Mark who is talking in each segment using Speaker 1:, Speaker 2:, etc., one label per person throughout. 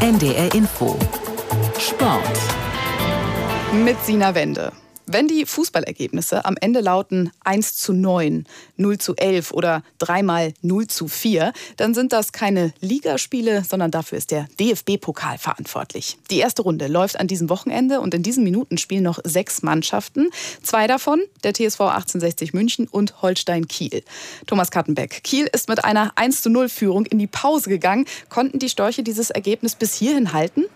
Speaker 1: NDR Info. Sport.
Speaker 2: Mit Sina Wende. Wenn die Fußballergebnisse am Ende lauten 1:9, 0:11 oder 3x0:4, dann sind das keine Ligaspiele, sondern dafür ist der DFB-Pokal verantwortlich. Die erste Runde läuft an diesem Wochenende und in diesen Minuten spielen noch 6 Mannschaften. 2 davon, der TSV 1860 München und Holstein Kiel. Thomas Kattenbeck, Kiel ist mit einer 1:0-Führung in die Pause gegangen. Konnten die Störche dieses Ergebnis bis hierhin halten?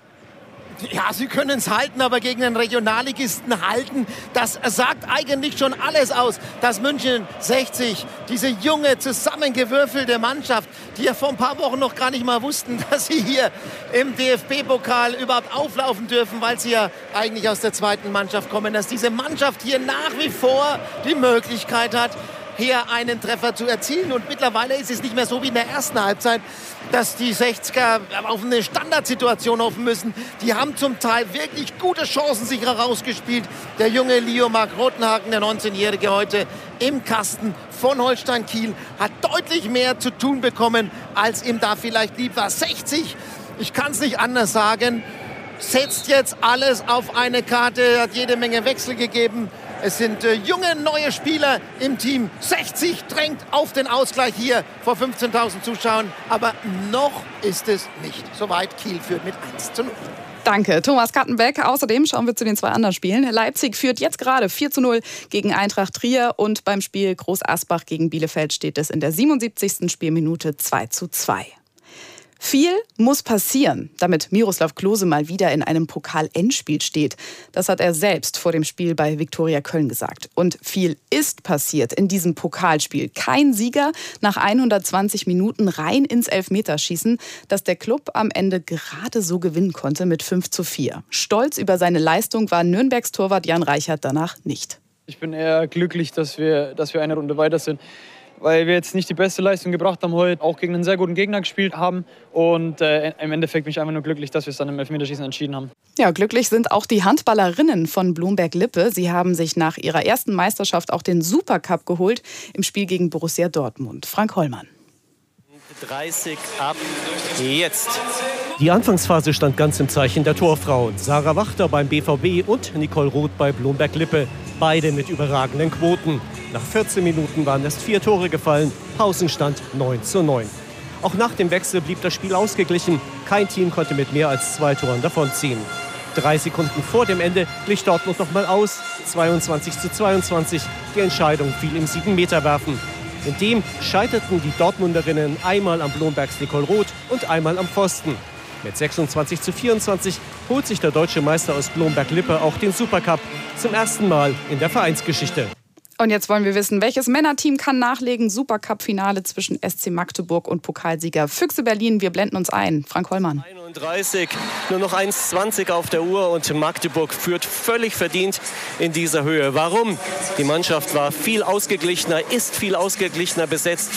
Speaker 3: Ja, sie können es halten, aber gegen den Regionalligisten halten, das sagt eigentlich schon alles aus. Dass München 60, diese junge, zusammengewürfelte Mannschaft, die ja vor ein paar Wochen noch gar nicht mal wussten, dass sie hier im DFB-Pokal überhaupt auflaufen dürfen, weil sie ja eigentlich aus der zweiten Mannschaft kommen, dass diese Mannschaft hier nach wie vor die Möglichkeit hat, hier einen Treffer zu erzielen. Und mittlerweile ist es nicht mehr so wie in der ersten Halbzeit, dass die 60er auf eine Standardsituation hoffen müssen. Die haben zum Teil wirklich gute Chancen sich herausgespielt. Der junge Leo Marc Rotenhagen, der 19-Jährige heute im Kasten von Holstein Kiel, hat deutlich mehr zu tun bekommen, als ihm da vielleicht lieb war. 60, ich kann es nicht anders sagen, setzt jetzt alles auf eine Karte, hat jede Menge Wechsel gegeben. Es sind junge, neue Spieler im Team. 60 drängt auf den Ausgleich hier vor 15.000 Zuschauern. Aber noch ist es nicht soweit. Kiel führt mit 1:0.
Speaker 2: Danke, Thomas Kattenbeck. Außerdem schauen wir zu den 2 anderen Spielen. Leipzig führt jetzt gerade 4:0 gegen Eintracht Trier. Und beim Spiel Groß Asbach gegen Bielefeld steht es in der 77. Spielminute 2:2. Viel muss passieren, damit Miroslav Klose mal wieder in einem Pokal-Endspiel steht. Das hat er selbst vor dem Spiel bei Viktoria Köln gesagt. Und viel ist passiert in diesem Pokalspiel. Kein Sieger nach 120 Minuten rein ins Elfmeterschießen, das der Klub am Ende gerade so gewinnen konnte mit 5:4. Stolz über seine Leistung war Nürnbergs Torwart Jan Reichert danach nicht.
Speaker 4: Ich bin eher glücklich, dass wir eine Runde weiter sind, weil wir jetzt nicht die beste Leistung gebracht haben heute, auch gegen einen sehr guten Gegner gespielt haben. Und im Endeffekt bin ich einfach nur glücklich, dass wir es dann im Elfmeterschießen entschieden haben.
Speaker 2: Ja, glücklich sind auch die Handballerinnen von Blomberg-Lippe. Sie haben sich nach ihrer ersten Meisterschaft auch den Supercup geholt im Spiel gegen Borussia Dortmund. Frank Hollmann.
Speaker 5: 30 ab jetzt.
Speaker 6: Die Anfangsphase stand ganz im Zeichen der Torfrauen. Sarah Wachter beim BVB und Nicole Roth bei Blomberg-Lippe. Beide mit überragenden Quoten. Nach 14 Minuten waren erst 4 Tore gefallen. Pausenstand 9:9. Auch nach dem Wechsel blieb das Spiel ausgeglichen. Kein Team konnte mit mehr als 2 Toren davonziehen. 3 Sekunden vor dem Ende glich Dortmund noch mal aus. 22:22. Die Entscheidung fiel im 7-Meter-Werfen. In dem scheiterten die Dortmunderinnen einmal am Blombergs Nicole Roth und einmal am Pfosten. Mit 26:24 holt sich der deutsche Meister aus Blomberg-Lippe auch den Supercup. Zum ersten Mal in der Vereinsgeschichte.
Speaker 2: Und jetzt wollen wir wissen, welches Männerteam kann nachlegen? Supercup-Finale zwischen SC Magdeburg und Pokalsieger Füchse Berlin. Wir blenden uns ein. Frank Hollmann.
Speaker 5: 31, nur noch 1:20 auf der Uhr und Magdeburg führt völlig verdient in dieser Höhe. Warum? Die Mannschaft war viel ausgeglichener, ist viel ausgeglichener besetzt.